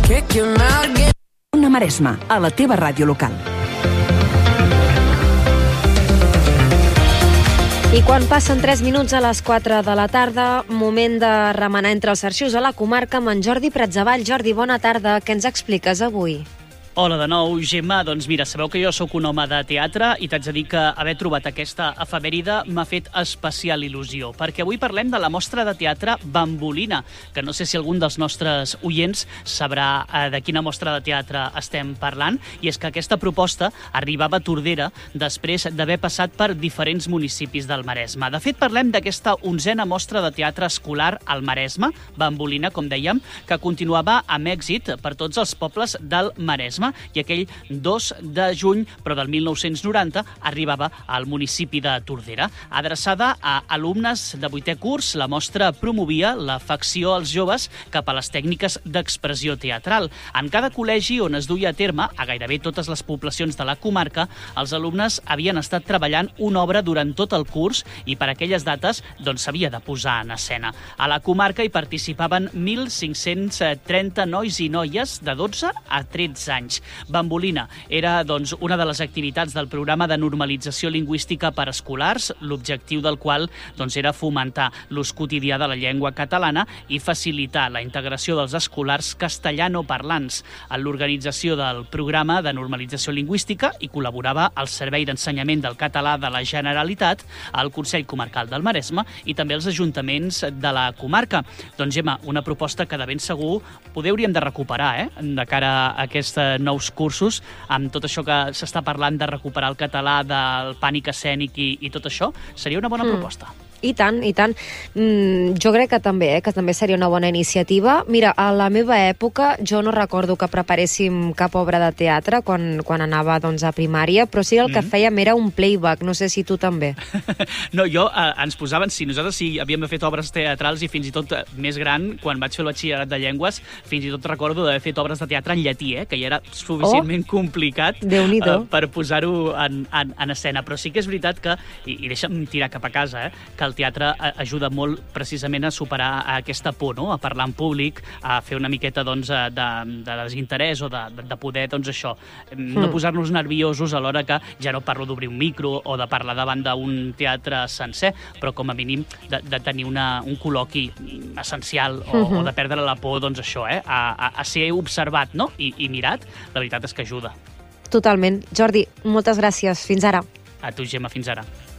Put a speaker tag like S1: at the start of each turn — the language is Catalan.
S1: Ona Maresma, a la teva ràdio local.
S2: I quan passen 3 minuts a les 4 de la tarda, moment de remenar entre els arxius a la comarca amb en Jordi Pratzavall. Jordi, bona tarda. Què ens expliques avui?
S3: Hola de nou, Gemma. Doncs mira, sabeu que jo sóc un home de teatre i t'haig de dir que haver trobat aquesta efemèride m'ha fet especial il·lusió, perquè avui parlem de la mostra de teatre Bambolina, que no sé si algun dels nostres oients sabrà de quina mostra de teatre estem parlant, i és que aquesta proposta arribava a Tordera després d'haver passat per diferents municipis del Maresme. De fet, parlem d'aquesta 11a mostra de teatre escolar al Maresme, Bambolina, com dèiem, que continuava amb èxit per tots els pobles del Maresme, i aquell 2 de juny, però del 1990, arribava al municipi de Tordera. Adreçada a alumnes de 8è curs, la mostra promovia l'afecció als joves cap a les tècniques d'expressió teatral. En cada col·legi on es duia a terme, a gairebé totes les poblacions de la comarca, els alumnes havien estat treballant una obra durant tot el curs i per aquelles dates s'havia de posar en escena. A la comarca hi participaven 1.530 nois i noies de 12 a 13 anys. Bambolina era una de les activitats del programa de normalització lingüística per escolars, l'objectiu del qual era fomentar l'ús quotidià de la llengua catalana i facilitar la integració dels escolars castellanoparlants. En l'organització del programa de normalització lingüística hi col·laborava el Servei d'Ensenyament del Català de la Generalitat, el Consell Comarcal del Maresme i també els ajuntaments de la comarca. Doncs, Gemma, una proposta que de ben segur poder hauríem de recuperar, de cara a aquests nous cursos, amb tot això que s'està parlant de recuperar el català, del pànic escènic i tot això, seria una bona proposta.
S2: I tant, i tant. Jo crec que també seria una bona iniciativa. Mira, a la meva època jo no recordo que preparéssim cap obra de teatre quan anava a primària, però sí el que fèiem era un playback. No sé si tu també.
S3: No, ens posaven, nosaltres sí havíem fet obres teatrals i fins i tot més gran, quan vaig fer el batxillerat de llengües, fins i tot recordo d'haver fet obres de teatre en llatí, que ja era suficientment complicat per posar-ho en escena. Però sí que és veritat que, i deixa'm tirar cap a casa, que el teatre ajuda molt precisament a superar aquesta por, a parlar en públic, a fer una miqueta de desinterès o de poder, no posar-nos nerviosos a l'hora que ja no parlo d'obrir un micro o de parlar davant d'un teatre sencer, però com a mínim de tenir un col·loqui essencial o de perdre la por, a ser observat i mirat, la veritat és que ajuda.
S2: Totalment. Jordi, moltes gràcies. Fins ara.
S3: A tu, Gemma, fins ara.